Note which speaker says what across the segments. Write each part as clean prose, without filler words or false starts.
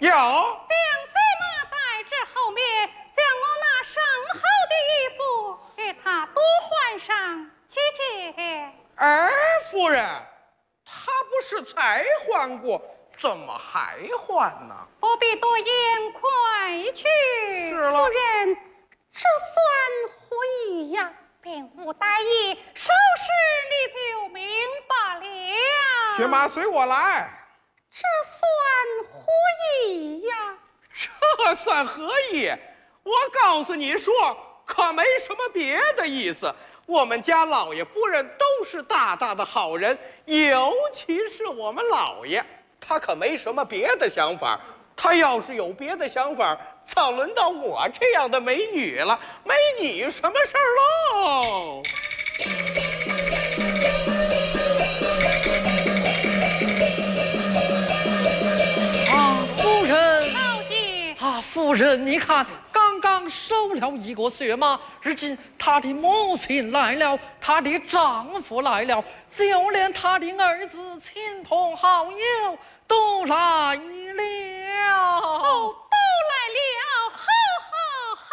Speaker 1: 有。
Speaker 2: 将随马带至后面，将我那上好的衣服给他多换上姐姐。
Speaker 1: 夫人，他不是才换过，怎么还换呢？
Speaker 2: 不必多言，快去。
Speaker 1: 是了。
Speaker 2: 夫人，这算何意呀？并无大意，收拾你就明白了。
Speaker 1: 薛妈，随我来。
Speaker 2: 这算何意呀？
Speaker 1: 这算何意？我告诉你说，可没什么别的意思。我们家老爷夫人都是大大的好人，尤其是我们老爷，他可没什么别的想法。他要是有别的想法，早轮到我这样的美女了，没你什么事儿喽。
Speaker 3: 夫人。
Speaker 2: 老爷。
Speaker 3: 夫人，你看，刚刚收了一个血马，如今她的母亲来了，她的丈夫来了，就连她的儿子、亲朋好友都来了。
Speaker 2: 都来了，好。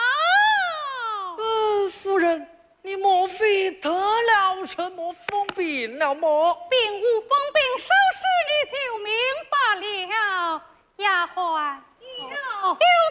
Speaker 3: 夫人，你莫非得了什么疯病了么？
Speaker 2: 并无疯病，收拾你就明白了。丫鬟，有